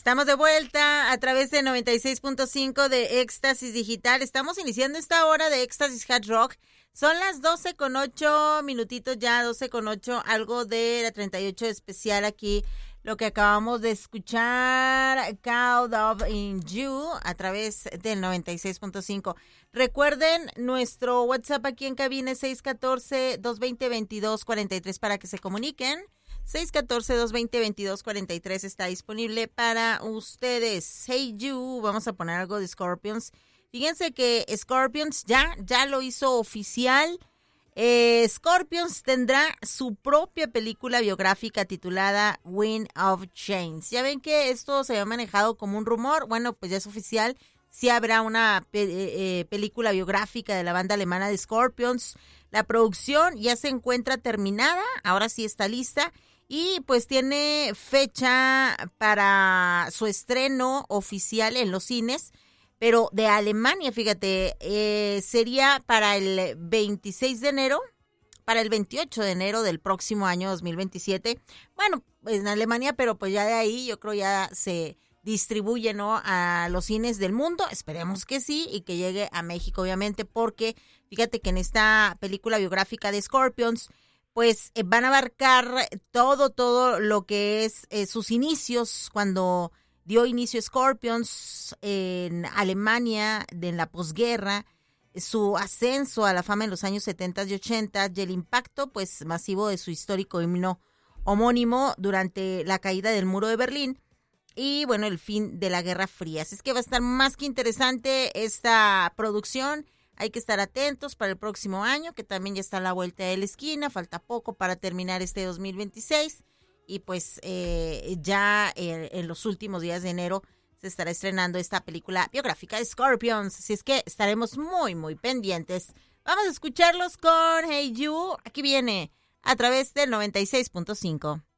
Estamos de vuelta a través de 96.5 de Éxtasis Digital. Estamos iniciando esta hora de Éxtasis Hard Rock. Son las 12:08 minutitos ya, 12:08, algo de la 38 especial aquí. Lo que acabamos de escuchar, Caught Up in You, a través del 96.5. Recuerden, nuestro WhatsApp aquí en cabina es 614-220-2243 para que se comuniquen. 614-220-2243 está disponible para ustedes. Hey You, vamos a poner algo de Scorpions. Fíjense que Scorpions ya lo hizo oficial. Scorpions tendrá su propia película biográfica titulada Wind of Change. Ya ven que esto se había manejado como un rumor. Bueno, pues ya es oficial. Sí habrá una película biográfica de la banda alemana de Scorpions. La producción ya se encuentra terminada. Ahora sí está lista. Y pues tiene fecha para su estreno oficial en los cines. Pero de Alemania, fíjate, sería para el 26 de enero, para el 28 de enero del próximo año 2027. Bueno, en Alemania, pero pues ya de ahí yo creo ya se distribuye, ¿no?, a los cines del mundo. Esperemos que sí y que llegue a México, obviamente, porque fíjate que en esta película biográfica de Scorpions, pues van a abarcar todo lo que es sus inicios cuando dio inicio Scorpions en Alemania en la posguerra, su ascenso a la fama en los años 70 y 80 y el impacto pues masivo de su histórico himno homónimo durante la caída del muro de Berlín y bueno, el fin de la Guerra Fría. Así es que va a estar más que interesante esta producción. Hay que estar atentos para el próximo año, que también ya está a la vuelta de la esquina. Falta poco para terminar este 2026. Y pues ya en los últimos días de enero se estará estrenando esta película biográfica de Scorpions. Así es que estaremos muy pendientes. Vamos a escucharlos con Hey You. Aquí viene a través del 96.5.